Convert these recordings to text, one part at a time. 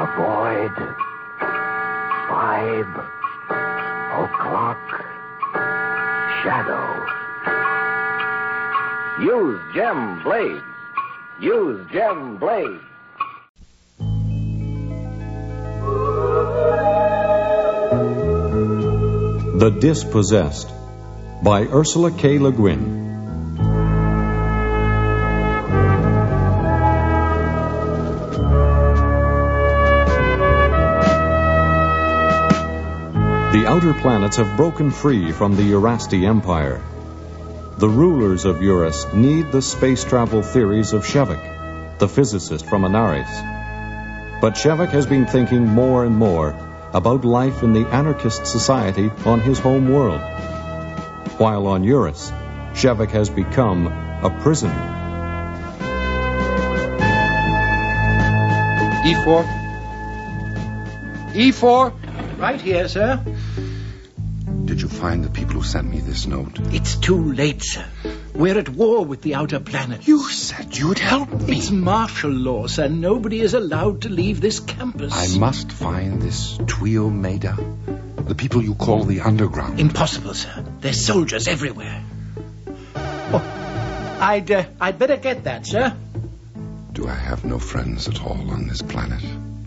Avoid 5 o'clock shadow. Use Gem Blades. Use Gem Blades. The Dispossessed by Ursula K. Le Guin. The outer planets have broken free from the Urasti Empire. The rulers of Eurus need the space travel theories of Shevek, the physicist from Anaris. But Shevek has been thinking more and more about life in the anarchist society on his home world. While on Eurus, Shevek has become a prisoner. E4? E4? Right here, sir. Did you find the people who sent me this note? It's too late, sir. We're at war with the outer planets. You said you'd help me. It's martial law, sir. Nobody is allowed to leave this campus. I must find this Tuio Maida. The people you call the underground. Impossible, sir. There's soldiers everywhere. Oh, I'd better get that, sir. Do I have no friends at all on this planet?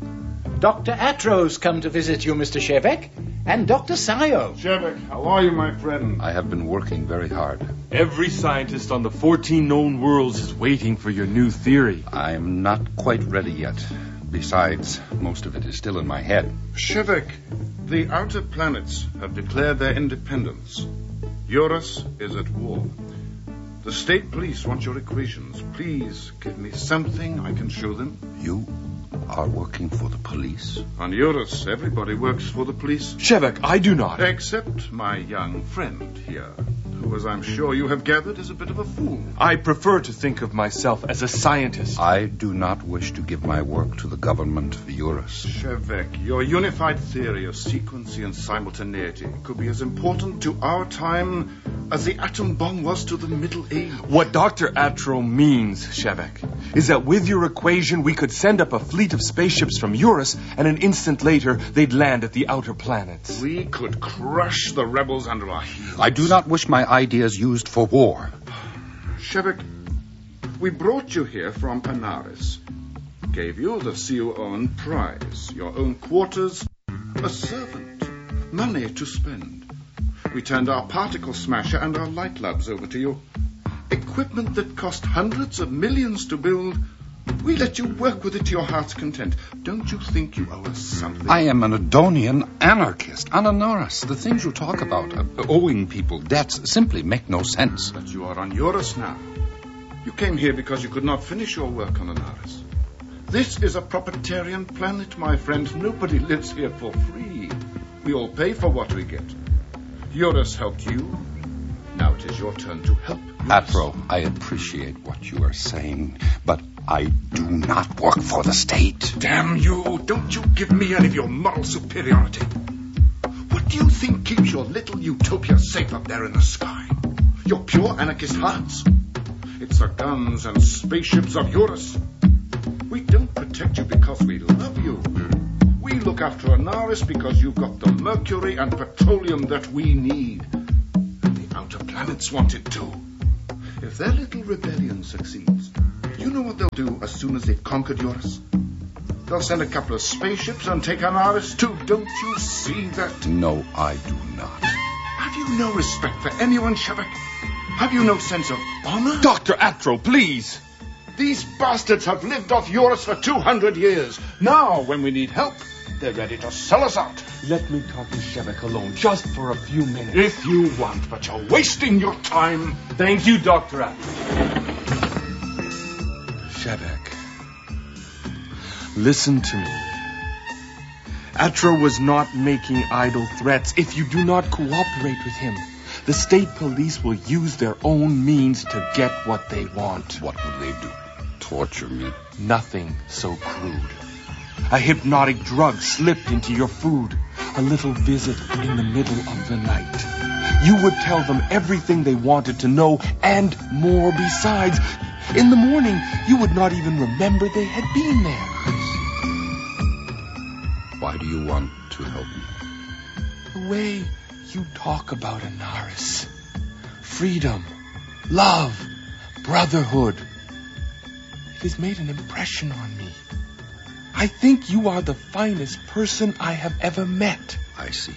Dr. Atro's come to visit you, Mr. Shevek, and Dr. Sayo. Shevek, how are you, my friend? I have been working very hard. Every scientist on the 14 known worlds is waiting for your new theory. I'm not quite ready yet. Besides, most of it is still in my head. Shevek, the outer planets have declared their independence. Eurus is at war. The state police want your equations. Please give me something I can show them. You are working for the police? On Eurus, everybody works for the police. Shevek, I do not. Except my young friend here, who, as I'm sure you have gathered, is a bit of a fool. I prefer to think of myself as a scientist. I do not wish to give my work to the government of Eurus. Shevek, your unified theory of sequency and simultaneity could be as important to our time as the atom bomb was to the Middle Age. What Dr. Atro means, Shevek, is that with your equation we could send up a fleet of spaceships from Eurus, and an instant later they'd land at the outer planets. We could crush the rebels under our heels. I do not wish my ideas used for war. Shevek, we brought you here from Anaris. Gave you the CO-own prize, your own quarters, a servant, money to spend. We turned our particle smasher and our light labs over to you. Equipment that cost hundreds of millions to build. We let you work with it to your heart's content. Don't you think you owe us something? I am an Adonian anarchist, Ananaris. The things you talk about, owing people debts, simply make no sense. But you are on Eurus now. You came here because you could not finish your work on Anaris. This is a proprietarian planet, my friend. Nobody lives here for free. We all pay for what we get. Eurus helped you. Now it is your turn to help Eurus. Atro, I appreciate what you are saying, but I do not work for the state. Damn you! Don't you give me any of your moral superiority. What do you think keeps your little utopia safe up there in the sky? Your pure anarchist hearts? It's the guns and spaceships of Eurus. We don't protect you because we love you. We look after Anaris because you've got the mercury and petroleum that we need. And the outer planets want it too. If their little rebellion succeeds, you know what they'll do as soon as they've conquered Eurus? They'll send a couple of spaceships and take Anaris too. Don't you see that? No, I do not. Have you no respect for anyone, Shevek? Have you no sense of honor? Dr. Atro, please! These bastards have lived off Eurus for 200 years. Now, when we need help, they're ready to sell us out. Let me talk to Shevek alone, just for a few minutes. If you want, but you're wasting your time. Thank you, Dr. Atro. Shevek, listen to me. Atro was not making idle threats. If you do not cooperate with him, the state police will use their own means to get what they want. What would they do? Torture me? Nothing so crude. A hypnotic drug slipped into your food. A little visit in the middle of the night. You would tell them everything they wanted to know and more besides. In the morning, you would not even remember they had been there. Why do you want to help me? The way you talk about Anaris, freedom, love, brotherhood, it has made an impression on me. I think you are the finest person I have ever met. I see.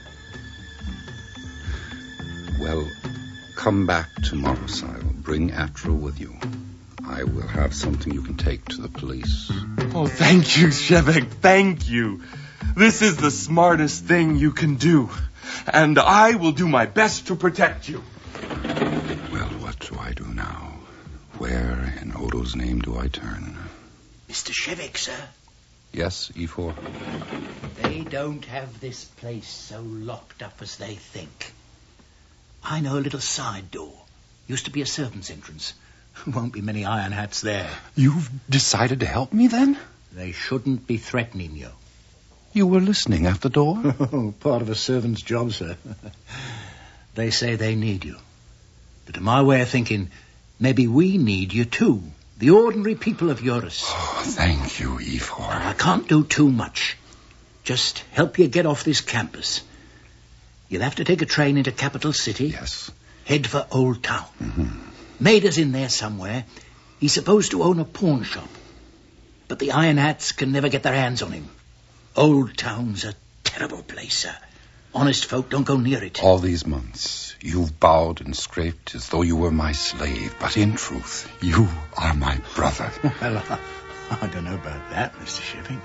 Well, come back tomorrow, Sile. Bring Atra with you. I will have something you can take to the police. Oh, thank you, Shevek. Thank you. This is the smartest thing you can do. And I will do my best to protect you. Well, what do I do now? Where in Odo's name do I turn? Mr. Shevek, sir. Yes, E4? They don't have this place so locked up as they think. I know a little side door. Used to be a servant's entrance. Won't be many iron hats there. You've decided to help me, then? They shouldn't be threatening you. You were listening at the door? Oh, part of a servant's job, sir. They say they need you. But to my way of thinking, maybe we need you too. The ordinary people of Eurus. Oh, thank you, E4. I can't do too much. Just help you get off this campus. You'll have to take a train into Capital City. Yes. Head for Old Town. Mm-hmm. Mader's in there somewhere. He's supposed to own a pawn shop. But the Iron Hats can never get their hands on him. Old Town's a terrible place, sir. Honest folk don't go near it. All these months, you've bowed and scraped as though you were my slave. But in truth, you are my brother. Well, I don't know about that, Mr. Shipping.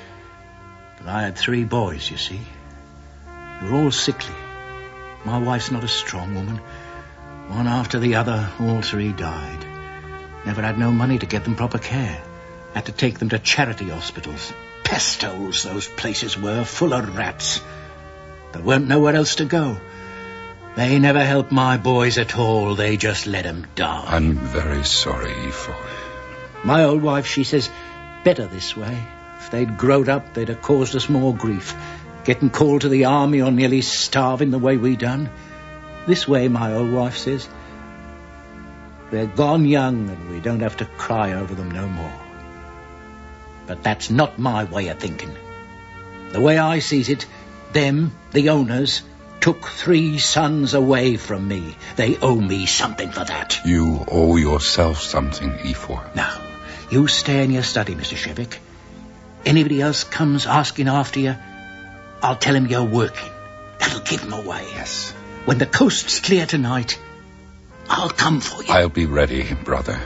But I had 3 boys, you see. They were all sickly. My wife's not a strong woman. One after the other, all 3 died. Never had no money to get them proper care. Had to take them to charity hospitals. Pestos those places were, full of rats. There weren't nowhere else to go. They never helped my boys at all. They just let them die. I'm very sorry, E4. My old wife, she says, better this way. If they'd growed up, they'd have caused us more grief. Getting called to the army or nearly starving the way we done. This way, my old wife says, they're gone young and we don't have to cry over them no more. But that's not my way of thinking. The way I sees it, them, the owners, took 3 sons away from me. They owe me something for that. You owe yourself something, E4. Now, you stay in your study, Mr. Shevik. Anybody else comes asking after you, I'll tell him you're working. That'll give him away. Yes. When the coast's clear tonight, I'll come for you. I'll be ready, brother.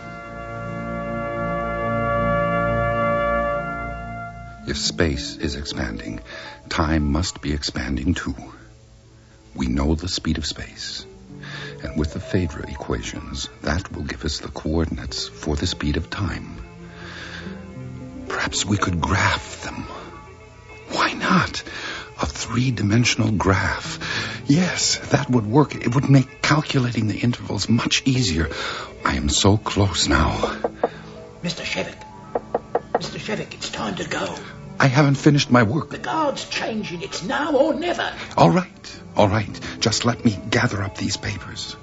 If space is expanding, time must be expanding too. We know the speed of space. And with the Phaedra equations, that will give us the coordinates for the speed of time. Perhaps we could graph them. Why not? A 3-dimensional graph. Yes, that would work. It would make calculating the intervals much easier. I am so close now. Mr. Shevik. Mr. Shevik, it's time to go. I haven't finished my work. The guard's changing. It's now or never. All right. Just let me gather up these papers.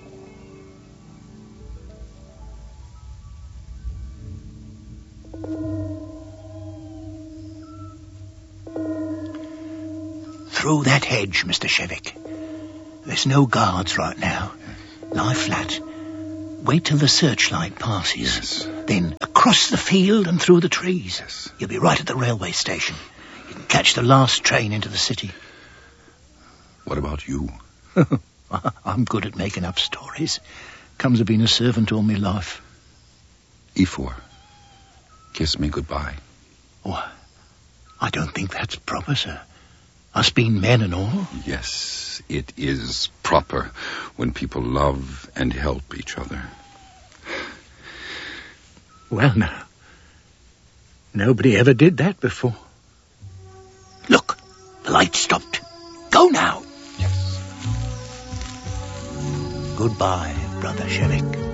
Through that hedge, Mr. Shevik. There's no guards right now. Lie flat. Wait till the searchlight passes. Yes. Then across the field and through the trees. Yes. You'll be right at the railway station. You can catch the last train into the city. What about you? I'm good at making up stories. Comes of being a servant all my life. E4, kiss me goodbye. Oh, I don't think that's proper, sir. Us being men and all. Yes, it is proper when people love and help each other. Well, now, nobody ever did that before. Look, the light stopped. Go now. Yes. Goodbye, Brother Shevik.